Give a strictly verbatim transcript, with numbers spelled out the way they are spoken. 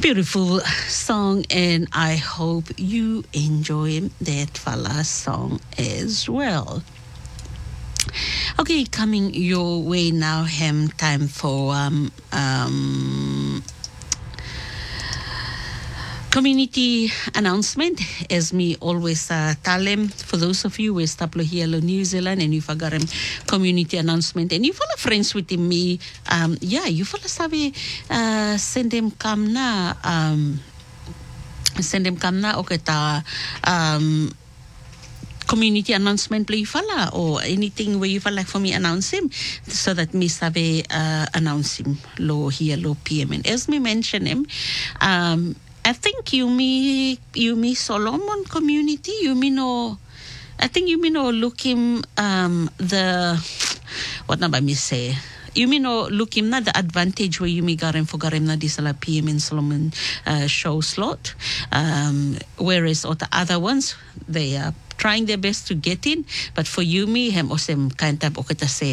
Beautiful song, and I hope you enjoy that fella song as well. Okay, coming your way now, Hem, time for um, um, community announcement. As me always uh, tell them, for those of you who are here in New Zealand and you forgot him community announcement and you follow friends with me, um, yeah, you follow sabi uh, send them come na um, send them come na okay ta um, community announcement play fala or anything where you feel like for me announce him so that me sabe uh, announce him lo here lo P M. And as me mention him, um, I think you me you me Solomon community you me know I think you me know look him um the what number me say you mean know look him na the advantage where you me got him for got him na this la P M in Solomon uh, show slot, um whereas all the other ones they are trying their best to get in, but for you me hem osem kind of okay to say